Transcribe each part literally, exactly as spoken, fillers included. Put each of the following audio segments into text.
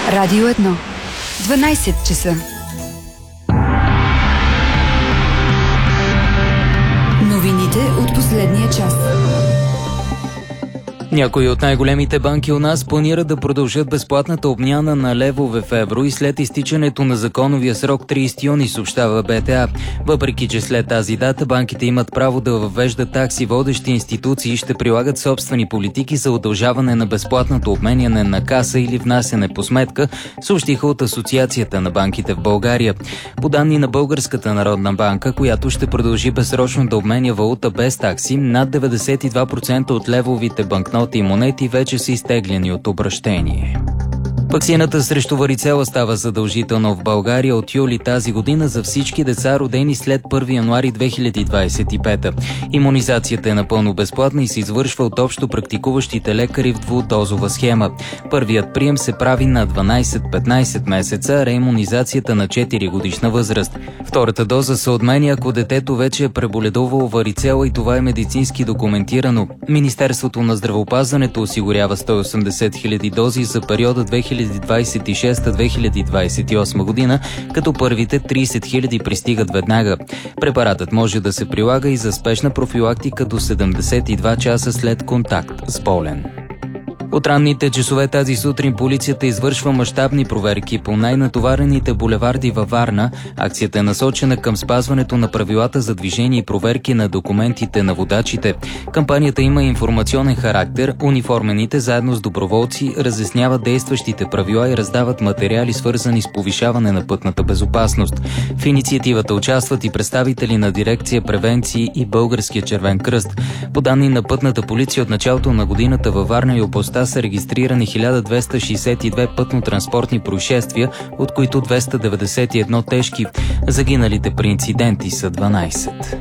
Радио едно. дванайсет часа. Новините от последния час. Някои от най-големите банки у нас планират да продължат безплатната обмяна на левове в евро и след изтичането на законовия срок трийсети юни, съобщава БТА. Въпреки че след тази дата банките имат право да въвеждат такси, водещи институции ще прилагат собствени политики за удължаване на безплатното обменяне на каса или внасяне по сметка, съобщиха от Асоциацията на банките в България. По данни на Българската народна банка, която ще продължи безсрочно да обменя валута без такси, над деветдесет и два процента от левовите банкноти и монети вече са изтеглени от обращение. Ваксината срещу варицела става задължителна в България от юли тази година за всички деца, родени след първи януари две хиляди двадесет и пета. Имунизацията е напълно безплатна и се извършва от общо практикуващите лекари в двудозова схема. Първият прием се прави на дванайсет-петнайсет месеца, а реимунизацията на четири годишна възраст. Втората доза се отменя, ако детето вече е преболедувало варицела и това е медицински документирано. Министерството на здравеопазването осигурява сто и осемдесет хиляди дози за периода две хиляди двадесет и шеста - две хиляди двадесет и осма година, като първите трийсет хиляди пристигат веднага. Препаратът може да се прилага и за спешна профилактика до седемдесет и два часа след контакт с болен. От ранните часове тази сутрин полицията извършва мащабни проверки по най-натоварените булеварди във Варна. Акцията е насочена към спазването на правилата за движение и проверки на документите на водачите. Кампанията има информационен характер. Униформените заедно с доброволци разясняват действащите правила и раздават материали, свързани с повишаване на пътната безопасност. В инициативата участват и представители на дирекция превенции и Българския червен кръст. По данни на пътната полиция от началото на годината във Варна и областта са регистрирани хиляда двеста шейсет и две пътно-транспортни происшествия, от които двеста деветдесет и едно тежки. Загиналите при инциденти са дванайсет.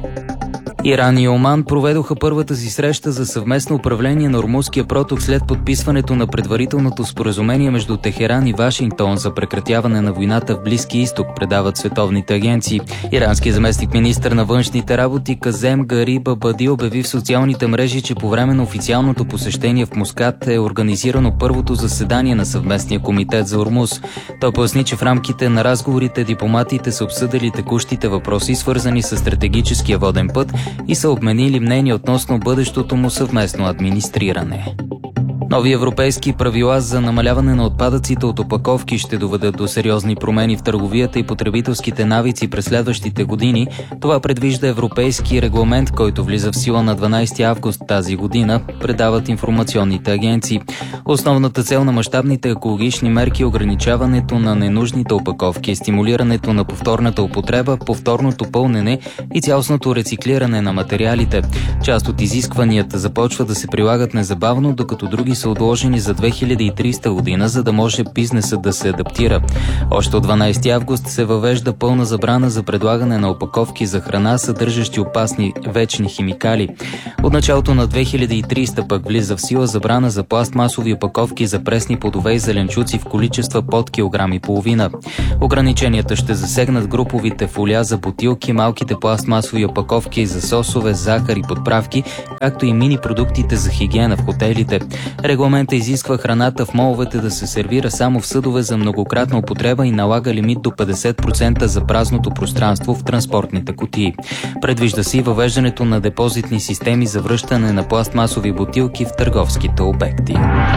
Иран и Оман проведоха първата си среща за съвместно управление на Ормузския проток след подписването на предварителното споразумение между Техеран и Вашингтон за прекратяване на войната в Близкия изток, предават световните агенции. Иранският заместник-министър на външните работи Казем Гариб Абади обяви в социалните мрежи, че по време на официалното посещение в Мускат е организирано първото заседание на съвместния комитет за Ормуз. Той поясни, че в рамките на разговорите дипломатите са обсъдили текущите въпроси, свързани с стратегическия воден път, и са обменили мнение относно бъдещото му съвместно администриране. Нови европейски правила за намаляване на отпадъците от опаковки ще доведат до сериозни промени в търговията и потребителските навици през следващите години. Това предвижда европейски регламент, който влиза в сила на дванайсети август тази година, предават информационните агенции. Основната цел на мащабните екологични мерки е ограничаването на ненужните опаковки, стимулирането на повторната употреба, повторното пълнене и цялостното рециклиране на материалите. Част от изискванията започва да се прилагат незабавно, докато други са отложени за две хиляди и трийсета година, за да може бизнесът да се адаптира. Още от дванайсети август се въвежда пълна забрана за предлагане на опаковки за храна, съдържащи опасни вечни химикали. От началото на две хиляди и трийсета пък влиза в сила забрана за пластмасови опаковки за пресни плодове и зеленчуци в количества под килограм и половина. Ограниченията ще засегнат груповите фолия за бутилки, малките пластмасови опаковки за сосове, захар и подправки, както и мини продуктите за хигиена в хотелите. Регламента изисква храната в моловете да се сервира само в съдове за многократна употреба и налага лимит до петдесет процента за празното пространство в транспортните кутии. Предвижда се и въвеждането на депозитни системи за връщане на пластмасови бутилки в търговските обекти.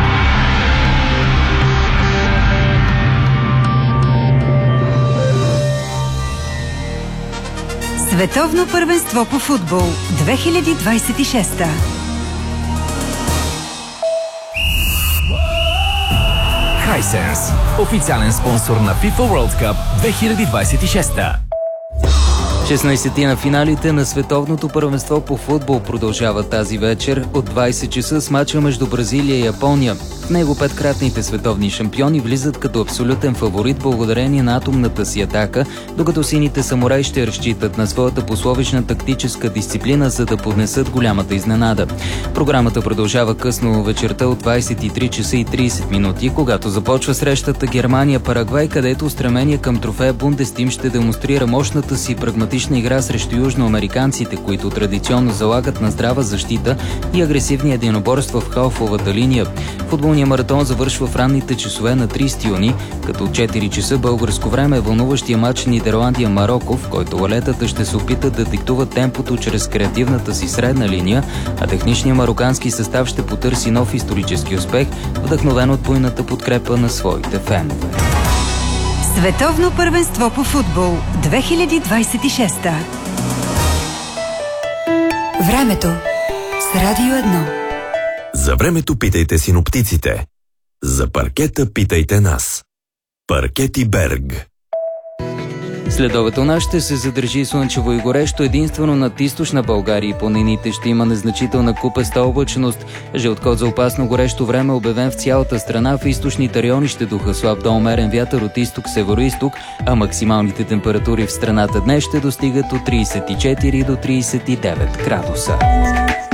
Световно първенство по футбол две хиляди двадесет и шеста. Hisense, официален спонсор на FIFA World Cup две хиляди двадесет и шеста. шестнайсети на финалите на Световното първенство по футбол продължават тази вечер от двадесет часа с мача между Бразилия и Япония. В него петкратните световни шампиони влизат като абсолютен фаворит благодарение на атомната си атака, докато сините самураи ще разчитат на своята пословична тактическа дисциплина, за да поднесат голямата изненада. Програмата продължава късно вечерта от двадесет и три часа и тридесет минути, когато започва срещата Германия-Парагвай, където устремение към трофея Бундестим ще демонстрира мощната си прагматична едногодишна игра срещу южноамериканците, които традиционно залагат на здрава защита и агресивни единоборства в халфовата линия. Футболният маратон завършва в ранните часове на тридесети юни, като от четири часа българско време е вълнуващия матч Нидерландия-Марокко, в който лалетата ще се опитат да диктуват темпото чрез креативната си средна линия, а техничният марокански състав ще потърси нов исторически успех, вдъхновен от буйната подкрепа на своите фенове. Световно първенство по футбол две хиляди двадесет и шеста. Времето с Радио едно. За времето питайте синоптиците. За паркета питайте нас. Паркети Берг. Следобед у нас ще се задържи слънчево и горещо, единствено над източна България и планините ще има незначителна купеста облачност. Жълт код за опасно горещо време обявен в цялата страна. В източните райони ще духа слаб до умерен вятър от изток-североизток, а максималните температури в страната днес ще достигат от тридесет и четири до тридесет и девет градуса.